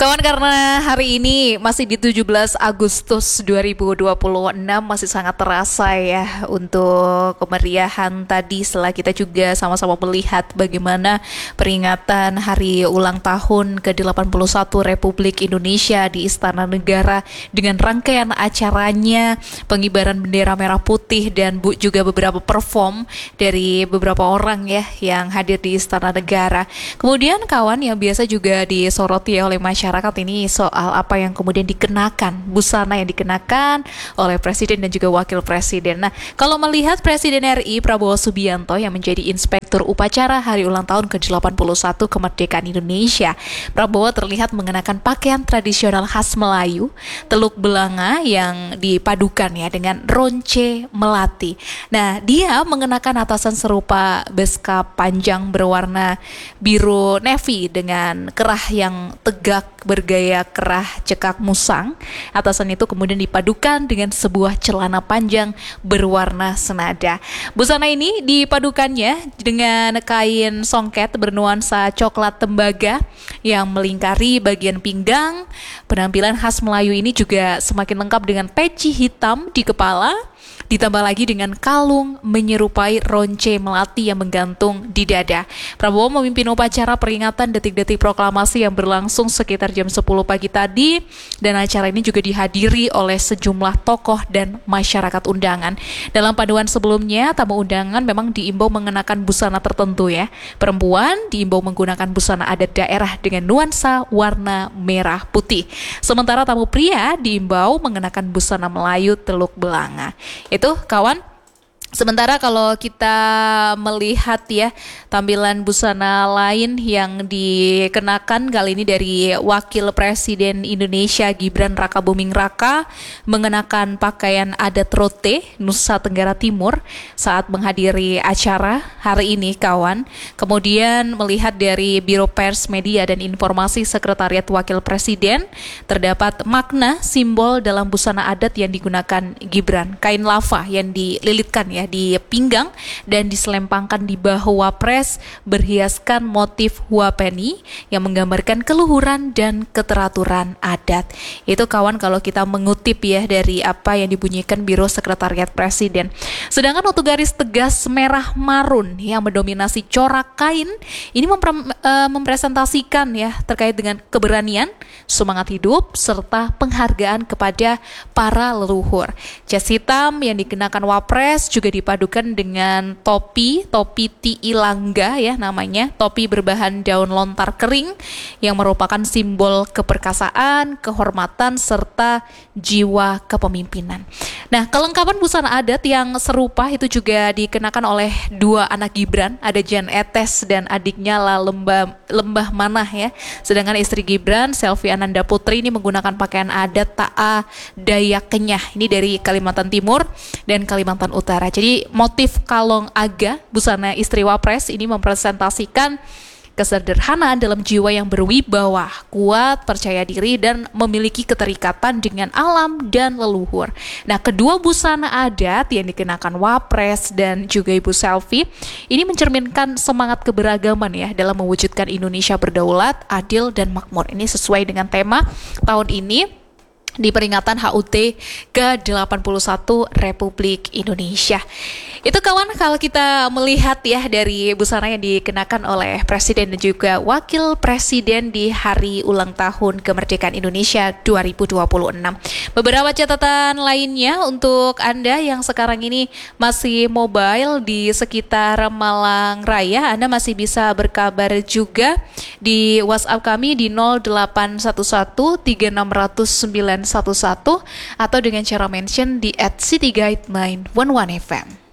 Kawan, karena hari ini masih di 17 Agustus 2026 masih sangat terasa ya untuk kemeriahan tadi setelah kita juga sama-sama melihat bagaimana peringatan hari ulang tahun ke-81 Republik Indonesia di Istana Negara dengan rangkaian acaranya pengibaran bendera merah putih dan juga beberapa perform dari beberapa orang ya yang hadir di Istana Negara. Kemudian kawan, yang biasa juga disoroti oleh masyarakat ini soal apa yang kemudian dikenakan, busana yang dikenakan oleh Presiden dan juga Wakil Presiden. Nah, kalau melihat Presiden RI Prabowo Subianto yang menjadi Inspektur Upacara Hari Ulang Tahun ke-81 Kemerdekaan Indonesia, Prabowo terlihat mengenakan pakaian tradisional khas Melayu, teluk belanga yang dipadukan ya dengan ronce melati. Nah, dia mengenakan atasan serupa beskap panjang berwarna biru navy dengan kerah yang tegak bergaya kerah cekak musang. Atasan itu kemudian dipadukan dengan sebuah celana panjang berwarna senada. Busana ini dipadukannya dengan kain songket bernuansa coklat tembaga yang melingkari bagian pinggang. Penampilan khas Melayu ini juga semakin lengkap dengan peci hitam di kepala, ditambah lagi dengan kalung menyerupai ronce melati yang menggantung di dada. Prabowo memimpin upacara peringatan detik-detik proklamasi yang berlangsung sekitar jam 10 pagi tadi, dan acara ini juga dihadiri oleh sejumlah tokoh dan masyarakat undangan. Dalam panduan sebelumnya, tamu undangan memang diimbau mengenakan busana tertentu ya. Perempuan diimbau menggunakan busana adat daerah dengan nuansa warna merah putih. Sementara tamu pria diimbau mengenakan busana Melayu teluk belanga. Itu kawan. Sementara kalau kita melihat ya tampilan busana lain yang dikenakan kali ini dari Wakil Presiden Indonesia Gibran Rakabuming Raka mengenakan pakaian adat Rote Nusa Tenggara Timur saat menghadiri acara hari ini kawan. Kemudian melihat dari Biro Pers Media dan Informasi Sekretariat Wakil Presiden terdapat makna simbol dalam busana adat yang digunakan Gibran, kain lava yang dililitkan ya di pinggang dan diselempangkan di bahu Wapres berhiaskan motif huapeni yang menggambarkan keluhuran dan keteraturan adat. Itu kawan kalau kita mengutip ya dari apa yang dibunyikan Biro Sekretariat Presiden. Sedangkan untuk garis tegas merah marun yang mendominasi corak kain ini mempresentasikan ya terkait dengan keberanian, semangat hidup serta penghargaan kepada para leluhur. Jas hitam yang dikenakan Wapres juga dipadukan dengan topi tiilangga ya namanya, topi berbahan daun lontar kering yang merupakan simbol keperkasaan, kehormatan serta jiwa kepemimpinan. Nah, kelengkapan busana adat yang serupa itu juga dikenakan oleh dua anak Gibran, ada Jan Etes dan adiknya Lembah Manah ya. Sedangkan istri Gibran, Selvi Ananda Putri ini menggunakan pakaian adat Ta'a Dayak Kenyah. Ini dari Kalimantan Timur dan Kalimantan Utara. Jadi motif kalong aga busana istri Wapres ini mempresentasikan kesederhanaan dalam jiwa yang berwibawa, kuat, percaya diri, dan memiliki keterikatan dengan alam dan leluhur. Nah, kedua busana adat yang dikenakan Wapres dan juga Ibu Selvi ini mencerminkan semangat keberagaman ya dalam mewujudkan Indonesia berdaulat, adil, dan makmur. Ini sesuai dengan tema tahun ini di peringatan HUT ke-81 Republik Indonesia. Itu kawan kalau kita melihat ya dari busana yang dikenakan oleh Presiden dan juga Wakil Presiden di hari ulang tahun kemerdekaan Indonesia 2026. Beberapa catatan lainnya untuk Anda yang sekarang ini masih mobile di sekitar Malang Raya, Anda masih bisa berkabar juga di WhatsApp kami di 0811 360911 atau dengan cara mention di @cityguide911fm.